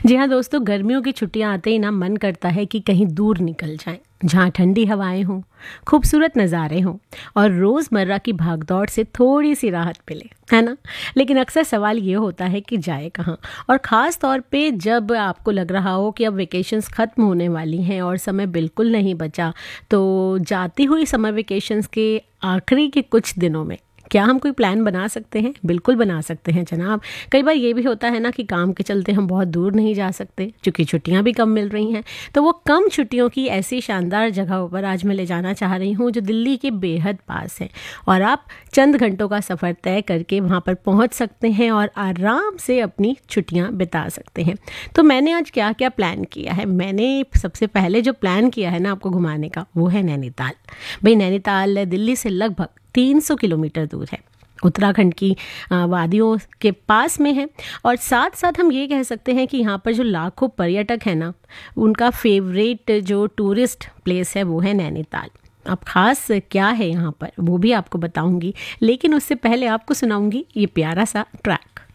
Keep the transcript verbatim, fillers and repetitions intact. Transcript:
जी हाँ दोस्तों, गर्मियों की छुट्टियां आते ही ना मन करता है कि कहीं दूर निकल जाएं, जहाँ ठंडी हवाएं हों, खूबसूरत नज़ारे हों और रोज़मर्रा की भागदौड़ से थोड़ी सी राहत मिले, है ना। लेकिन अक्सर सवाल ये होता है कि जाए कहाँ, और ख़ास तौर पे जब आपको लग रहा हो कि अब वेकेशंस ख़त्म होने वाली हैं और समय बिल्कुल नहीं बचा। तो जाती हुई समर वेकेशंस के आखिरी के कुछ दिनों में क्या हम कोई प्लान बना सकते हैं? बिल्कुल बना सकते हैं जनाब। कई बार ये भी होता है ना कि काम के चलते हम बहुत दूर नहीं जा सकते, क्योंकि छुट्टियां भी कम मिल रही हैं। तो वो कम छुट्टियों की ऐसी शानदार जगहों पर आज मैं ले जाना चाह रही हूँ जो दिल्ली के बेहद पास है, और आप चंद घंटों का सफ़र तय करके वहाँ पर पहुँच सकते हैं और आराम से अपनी छुट्टियाँ बिता सकते हैं। तो मैंने आज क्या क्या प्लान किया है। मैंने सबसे पहले जो प्लान किया है ना आपको घुमाने का, वो है नैनीताल। भाई नैनीताल दिल्ली से लगभग तीन सौ किलोमीटर दूर है, उत्तराखंड की वादियों के पास में है। और साथ साथ हम ये कह सकते हैं कि यहाँ पर जो लाखों पर्यटक हैं ना, उनका फेवरेट जो टूरिस्ट प्लेस है वो है नैनीताल। अब ख़ास क्या है यहाँ पर वो भी आपको बताऊंगी, लेकिन उससे पहले आपको सुनाऊंगी ये प्यारा सा ट्रैक।